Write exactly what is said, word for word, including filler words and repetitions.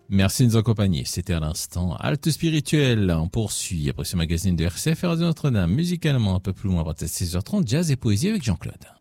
Merci de nous accompagner. C'était à l'instant Halte Spirituelle. On poursuit après ce magazine de R C F et Radio Notre-Dame. Musicalement, un peu plus loin, à partir de seize heures trente, jazz et poésie avec Jean-Claude.